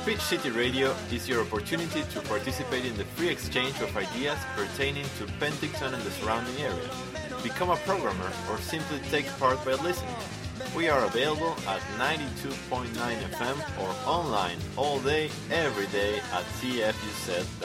Pitch City Radio is your opportunity to participate in the free exchange of ideas pertaining to Penticton and the surrounding area. Become a programmer or simply take part by listening. We are available at 92.9 FM or online all day, every day at tfuz.com.